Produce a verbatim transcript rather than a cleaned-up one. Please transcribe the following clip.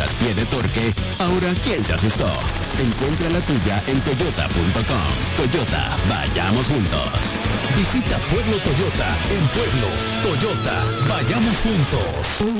traspié de torque, ahora ¿quién se asustó? Encuentra la tuya en toyota punto com. Toyota, vayamos juntos. Visita Pueblo Toyota en Pueblo. Toyota, vayamos juntos.